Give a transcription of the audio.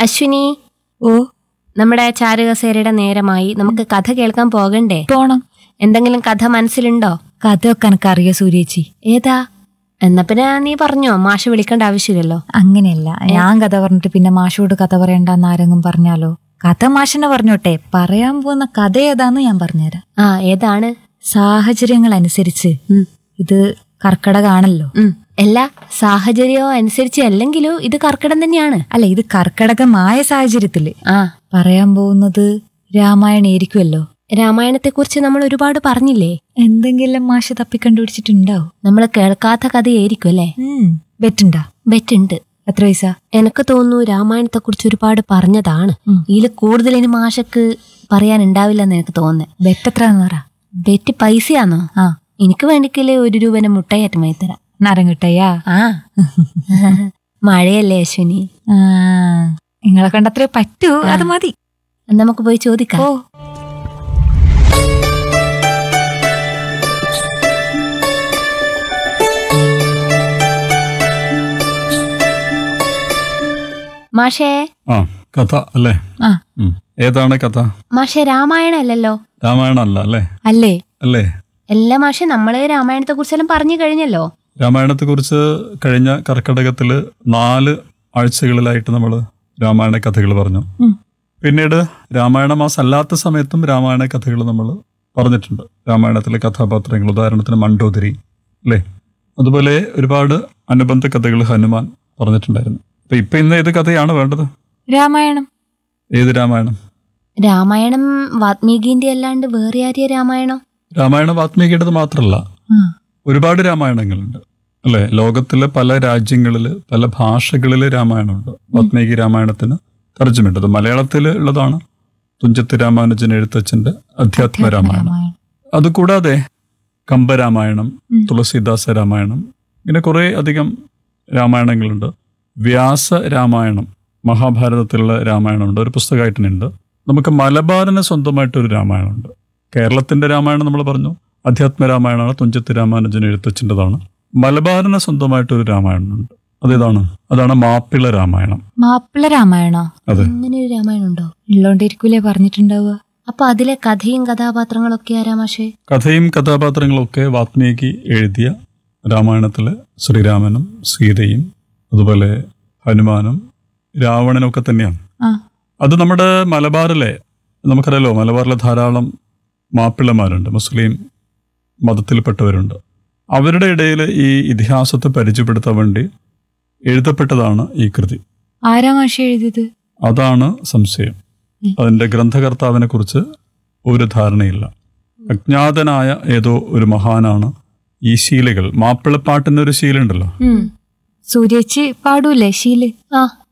അശ്വിനി, ഓ, നമ്മുടെ ചാരുകസേരയുടെ നേരമായി. നമുക്ക് കഥ കേൾക്കാൻ പോകണ്ടേ? പോണം. എന്തെങ്കിലും കഥ മനസ്സിലുണ്ടോ? കഥയൊക്കെ എനക്കറിയോ സൂര്യേച്ചി. ഏതാ? എന്നാ പിന്നെ നീ പറഞ്ഞോ, മാഷ് വിളിക്കേണ്ട ആവശ്യമില്ലല്ലോ. അങ്ങനെയല്ല, ഞാൻ കഥ പറഞ്ഞിട്ട് പിന്നെ മാഷോട് കഥ പറയണ്ടെന്ന് ആരെങ്കിലും പറഞ്ഞാലോ? കഥ മാഷിനെ പറഞ്ഞോട്ടെ, പറയാൻ പോകുന്ന കഥ ഏതാന്ന് ഞാൻ പറഞ്ഞുതരാം. ആ, ഏതാണ്? സാഹചര്യങ്ങൾ അനുസരിച്ച് ഇത് കർക്കടകാണല്ലോ. എല്ലാ സാഹചര്യമോ അനുസരിച്ച് അല്ലെങ്കിലോ ഇത് കർക്കിടം തന്നെയാണ്. അല്ല, ഇത് കർക്കടകമായ സാഹചര്യത്തില് ആ, പറയാൻ പോകുന്നത് രാമായണായിരിക്കുമല്ലോ. രാമായണത്തെ കുറിച്ച് നമ്മൾ ഒരുപാട് പറഞ്ഞില്ലേ? എന്തെങ്കിലും മാഷ് തപ്പിക്കണ്ടുപിടിച്ചിട്ടുണ്ടാവും. നമ്മൾ കേൾക്കാത്ത കഥയായിരിക്കും അല്ലേ? ബെറ്റുണ്ടാ? ബെറ്റുണ്ട്. എത്ര പൈസ? എനിക്ക് തോന്നുന്നു രാമായണത്തെ കുറിച്ച് ഒരുപാട് പറഞ്ഞതാണ്. ഇതിൽ കൂടുതൽ ഇനി മാഷക്ക് പറയാനുണ്ടാവില്ലെന്ന് എനിക്ക് തോന്നുന്നത്. ബെറ്റ് എത്രയാന്ന് പറ. ബെറ്റ് പൈസയാണോ? ആ, എനിക്ക് വേണ്ടിക്കല്ലേ 1 രൂപ മുട്ടയേറ്റമായി തരാം. നരങ്ങിട്ടയാ? ആ, മഴയല്ലേ അശ്വിനി? ആ, നിങ്ങളെ കണ്ടത്രേ പറ്റൂ, അത് മതി. നമുക്ക് പോയി ചോദിക്കാം. ഓ, മാഷേ. ആ, കഥ അല്ലേ? ആ, ഏതാണ് കഥ? മാഷേ, രാമായണം അല്ലല്ലോ? രാമായണം അല്ല അല്ലേ? അല്ലേ? അല്ലേ? എല്ലാ മാഷേ, നമ്മള് രാമായണത്തെ കുറിച്ചെല്ലാം പറഞ്ഞു കഴിഞ്ഞല്ലോ. രാമായണത്തെ കുറിച്ച് കഴിഞ്ഞ കർക്കിടകത്തില് 4 ആഴ്ചകളിലായിട്ട് നമ്മൾ രാമായണ കഥകൾ പറഞ്ഞു. പിന്നീട് രാമായണ മാസം അല്ലാത്ത സമയത്തും രാമായണ കഥകൾ നമ്മൾ പറഞ്ഞിട്ടുണ്ട്. രാമായണത്തിലെ കഥാപാത്രങ്ങൾ, ഉദാഹരണത്തിന് മണ്ഡോദരി അല്ലേ? അതുപോലെ ഒരുപാട് അനുബന്ധ കഥകൾ ഹനുമാൻ പറഞ്ഞിട്ടുണ്ടായിരുന്നു. ഇപ്പൊ ഇന്ന് ഏത് കഥയാണ് വേണ്ടത്? രാമായണം. ഏത് രാമായണം? രാമായണം വാത്മീകിന്റെ അല്ലാണ്ട് വേറെ ആരെയ രാമായണം? രാമായണം വാത്മീകിയുടേത് മാത്രമല്ല, ഒരുപാട് രാമായണങ്ങളുണ്ട് അല്ലെ? ലോകത്തിലെ പല രാജ്യങ്ങളില് പല ഭാഷകളില് രാമായണമുണ്ട്. വാത്മീകി രാമായണത്തിന് തർജ്ജമയുണ്ട്. മലയാളത്തിൽ ഉള്ളതാണ് തുഞ്ചത്ത് രാമാനുജൻ എഴുത്തച്ഛന്റെ അധ്യാത്മ രാമായണം. അതുകൂടാതെ കമ്പരാമായണം, തുളസീദാസ രാമായണം, ഇങ്ങനെ കുറെ അധികം രാമായണങ്ങളുണ്ട്. വ്യാസ രാമായണം, മഹാഭാരതത്തിലുള്ള രാമായണമുണ്ട്, ഒരു പുസ്തകമായിട്ട് തന്നെ ഉണ്ട്. നമുക്ക് മലബാറിന് സ്വന്തമായിട്ടൊരു രാമായണമുണ്ട്. കേരളത്തിന്റെ രാമായണം നമ്മൾ പറഞ്ഞു, അധ്യാത്മ രാമായണമാണ്, തുഞ്ചത്ത് രാമാനുജൻ എഴുത്തച്ഛൻ്റെതാണ്. മലബാറിന് സ്വന്തമായിട്ടൊരു രാമായണമുണ്ട്. അതേതാണ്? അതാണ് മാപ്പിള രാമായണം. മാപ്പിള രാമായണോ? അതെ. അങ്ങനെ ഒരു രാമായണം ഉണ്ടോ? ഉള്ളോണ്ടിരിക്കൂലേ പറഞ്ഞിട്ടുണ്ടാവുക. അപ്പൊ അതിലെ കഥയും കഥാപാത്രങ്ങളൊക്കെ ആരാ മാഷേ? കഥയും കഥാപാത്രങ്ങളൊക്കെ വാത്മീകി എഴുതിയ രാമായണത്തിലെ ശ്രീരാമനും സീതയും അതുപോലെ ഹനുമാനും രാവണനും ഒക്കെ തന്നെയാണ്. അത് നമ്മുടെ മലബാറിലെ, നമുക്കറിയാലോ, മലബാറിലെ ധാരാളം മാപ്പിളമാരുണ്ട്, മുസ്ലിം മതത്തിൽപ്പെട്ടവരുണ്ട്. അവരുടെ ഇടയിൽ ഈ ഇതിഹാസത്തെ പരിചയപ്പെടുത്താൻ വേണ്ടി എഴുതപ്പെട്ടതാണ് ഈ കൃതി. ആരാ മാഷ എഴുതിയത്? അതാണ് സംശയം. അതിന്റെ ഗ്രന്ഥകർത്താവിനെ കുറിച്ച് ഒരു ധാരണയില്ല. അജ്ഞാതനായ ഏതോ ഒരു മഹാനാണ് ഈ ശീലകൾ. മാപ്പിളപ്പാട്ടിന്റെ ഒരു ശീലുണ്ടല്ലോ, സൂര്യേച്ചി പാടൂലേ ശീല്? ആ,